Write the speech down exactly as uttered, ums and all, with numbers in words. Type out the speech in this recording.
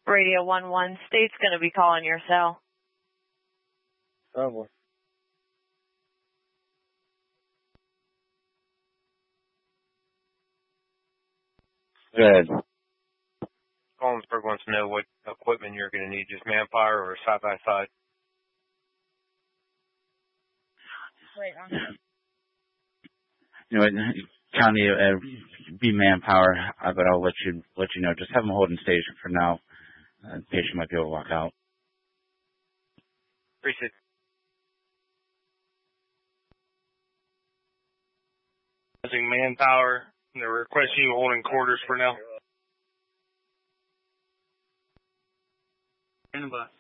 Radio one one, state's going to be calling your cell. Oh, boy. Good. Collinsburg wants to know what equipment you're going to need, just manpower or side-by-side. Wait, You know, county uh, be manpower, uh, but I'll let you let you know. Just have them holding station for now. Uh, the patient might be able to walk out. Appreciate it. Using manpower, and they're requesting you holding quarters for now. Stand by.